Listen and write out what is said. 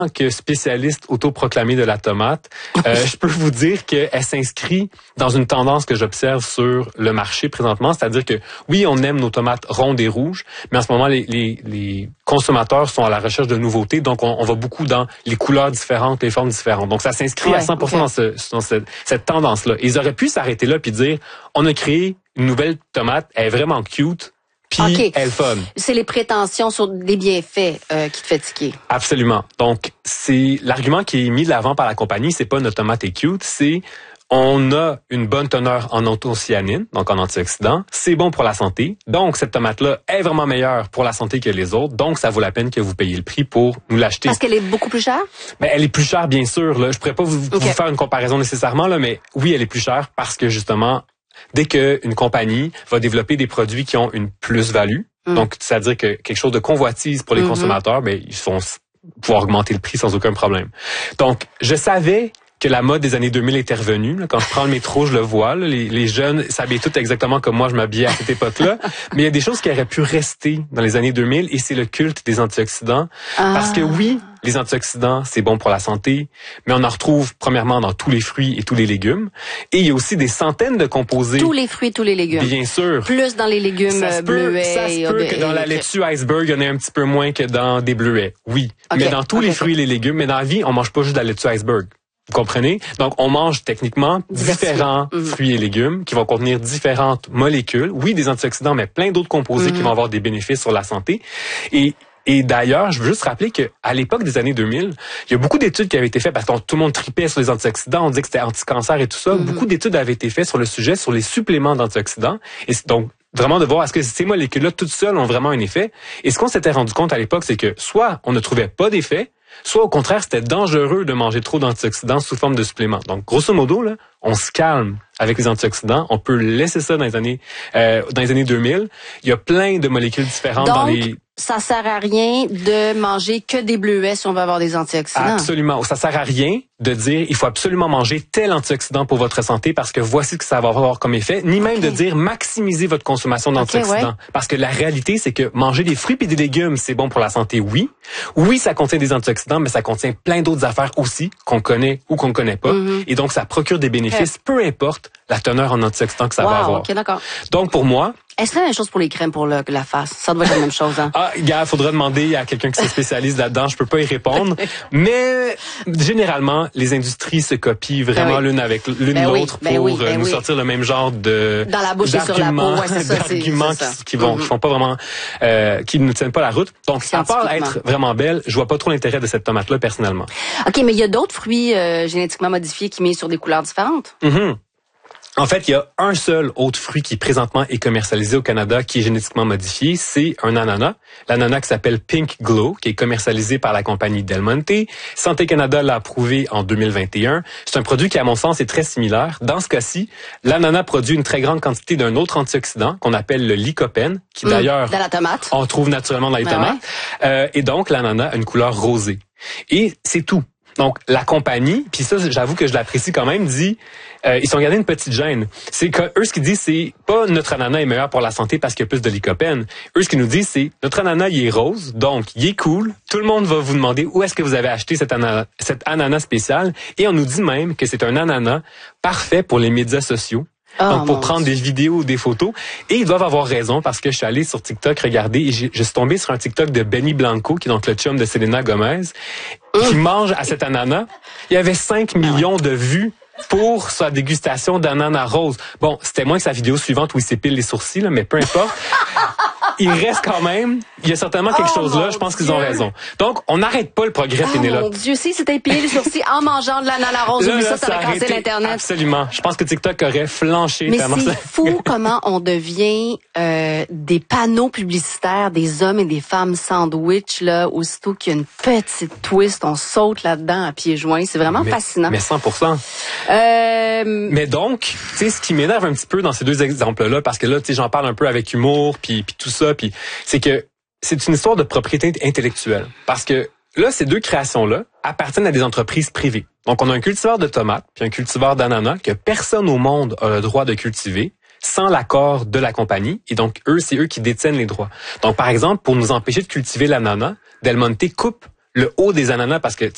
que spécialiste autoproclamé de la tomate, je peux vous dire qu'elle s'inscrit dans une tendance que j'observe sur le marché présentement, c'est-à-dire que oui, on aime nos tomates rondes et rouges, mais en ce moment, les consommateurs sont à la recherche de nouveautés, donc on va beaucoup dans les couleurs différentes, les formes différentes. Donc ça s'inscrit à 100% dans cette tendance-là. Ils auraient pu s'arrêter là puis dire, on a créé une nouvelle tomate, elle est vraiment cute, puis elle est fun. C'est les prétentions sur des bienfaits qui te fait tiquer. Absolument. Donc, c'est l'argument qui est mis de l'avant par la compagnie, c'est pas notre tomate est cute, c'est on a une bonne teneur en anthocyanine, donc en antioxydants, c'est bon pour la santé. Donc, cette tomate-là est vraiment meilleure pour la santé que les autres, donc ça vaut la peine que vous payiez le prix pour nous l'acheter. Parce qu'elle est beaucoup plus chère? Ben, elle est plus chère, bien sûr. Là. Je pourrais pas vous faire une comparaison nécessairement, là, mais oui, elle est plus chère parce que justement, dès qu'une compagnie va développer des produits qui ont une plus-value, donc c'est-à-dire que quelque chose de convoitise pour les consommateurs, ben ils vont pouvoir augmenter le prix sans aucun problème. Donc, je savais que la mode des années 2000 était revenue. Là. Quand je prends le métro, je le vois. Là. Les jeunes s'habillent tous exactement comme moi, je m'habillais à cette époque-là. Mais il y a des choses qui auraient pu rester dans les années 2000 et c'est le culte des antioxydants. Parce que oui, les antioxydants, c'est bon pour la santé, mais on en retrouve premièrement dans tous les fruits et tous les légumes. Et il y a aussi des centaines de composés. Tous les fruits, tous les légumes. Bien sûr. Plus dans les légumes bleuets. Ça se peut que dans la laitue iceberg, il y en ait un petit peu moins que dans des bleuets. Oui. Mais dans tous les fruits et les légumes, mais dans la vie, on mange pas juste de la laitue iceberg. Vous comprenez? Donc, on mange techniquement différents fruits et légumes qui vont contenir différentes molécules. Oui, des antioxydants, mais plein d'autres composés qui vont avoir des bénéfices sur la santé. Et d'ailleurs, je veux juste rappeler qu'à l'époque des années 2000, il y a beaucoup d'études qui avaient été faites parce que tout le monde tripait sur les antioxydants, on disait que c'était anti-cancer et tout ça. Beaucoup d'études avaient été faites sur le sujet, sur les suppléments d'antioxydants. Et donc, vraiment de voir est-ce que ces molécules-là, toutes seules, ont vraiment un effet. Et ce qu'on s'était rendu compte à l'époque, c'est que soit on ne trouvait pas d'effet, soit au contraire, c'était dangereux de manger trop d'antioxydants sous forme de suppléments. Donc, grosso modo, là, on se calme avec les antioxydants. On peut laisser ça dans les années 2000. Il y a plein de molécules différentes dans les... Ça sert à rien de manger que des bleuets si on veut avoir des antioxydants. Absolument. Ça sert à rien de dire il faut absolument manger tel antioxydant pour votre santé parce que voici ce que ça va avoir comme effet, ni même de dire maximiser votre consommation d'antioxydants. Parce que la réalité, c'est que manger des fruits et des légumes, c'est bon pour la santé, oui. Oui, ça contient des antioxydants, mais ça contient plein d'autres affaires aussi qu'on connaît ou qu'on ne connaît pas. Et donc, ça procure des bénéfices, peu importe la teneur en antioxydants que ça va avoir. D'accord. Donc, pour moi... Est-ce que c'est la même chose pour les crèmes pour la face? Ça doit être la même chose, hein? Gars, faudrait demander à quelqu'un qui se spécialise là-dedans. Je peux pas y répondre. Mais, généralement, les industries se copient vraiment l'une avec l'autre pour nous sortir le même genre de... Dans la bouche et sur la peau, c'est ça. D'arguments qui font pas vraiment, qui ne tiennent pas la route. Donc, à part être vraiment belle, je vois pas trop l'intérêt de cette tomate-là, personnellement. OK, mais il y a d'autres fruits génétiquement modifiés qui mettent sur des couleurs différentes? En fait, il y a un seul autre fruit qui présentement est commercialisé au Canada qui est génétiquement modifié, c'est un ananas. L'ananas qui s'appelle Pink Glow, qui est commercialisé par la compagnie Del Monte. Santé Canada l'a approuvé en 2021. C'est un produit qui, à mon sens, est très similaire. Dans ce cas-ci, l'ananas produit une très grande quantité d'un autre antioxydant qu'on appelle le lycopène, qui d'ailleurs, dans la tomate, on trouve naturellement dans les tomates. Et donc, l'ananas a une couleur rosée. Et c'est tout. Donc, la compagnie, puis ça, j'avoue que je l'apprécie quand même, dit, ils sont gardés une petite gêne. C'est que eux, ce qu'ils disent, c'est pas notre ananas est meilleur pour la santé parce qu'il y a plus de lycopène. Eux, ce qu'ils nous disent, c'est notre ananas, il est rose, donc il est cool. Tout le monde va vous demander où est-ce que vous avez acheté cet ananas spécial. Et on nous dit même que c'est un ananas parfait pour les médias sociaux. Donc, pour prendre des vidéos ou des photos. Et ils doivent avoir raison parce que je suis allé sur TikTok regarder et je suis tombé sur un TikTok de Benny Blanco, qui est donc le chum de Selena Gomez, qui mange à cet ananas. Il y avait 5 millions de vues pour sa dégustation d'ananas rose. Bon, c'était moins que sa vidéo suivante où il s'épile les sourcils, là, mais peu importe. Il reste quand même, il y a certainement quelque chose là, je pense qu'ils ont raison. Donc, on n'arrête pas le progrès, Pénélope. Mon Dieu, si c'était épilé les sourcils en mangeant de l'ananas rose, oublie ça aurait cassé l'Internet. Absolument. Je pense que TikTok aurait flanché. Mais c'est fou comment on devient des panneaux publicitaires des hommes et des femmes sandwich, là, aussitôt qu'il y a une petite twist, on saute là-dedans à pieds joints. C'est vraiment fascinant. Mais 100%. Mais donc, tu sais, ce qui m'énerve un petit peu dans ces deux exemples-là, parce que là, tu sais, j'en parle un peu avec humour, puis tout ça, puis c'est que c'est une histoire de propriété intellectuelle. Parce que là, ces deux créations-là appartiennent à des entreprises privées. Donc, on a un cultivar de tomates puis un cultivar d'ananas que personne au monde a le droit de cultiver sans l'accord de la compagnie. Et donc, c'est eux qui détiennent les droits. Donc, par exemple, pour nous empêcher de cultiver l'ananas, Del Monte coupe le haut des ananas parce que